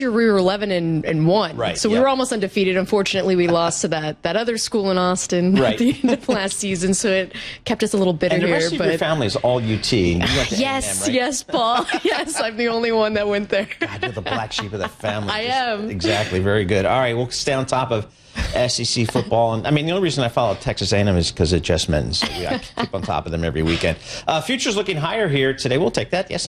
we were 11-1. Right, so we were almost undefeated. Unfortunately, we lost to that other school in Austin at the end of last season, so it kept us a little bitter and the here. rest of your family is all UT. And you went to yes, A&M, right? yes, Paul. Yes, I'm the only one that went there. God, you're the black sheep of that family. I am. Exactly. Very good. All right, we'll stay on top of SEC football. And I mean, the only reason I follow Texas A&M is because of Jess Minton. So I keep on top of them every weekend. Future's looking higher here today. We'll take that. Yes.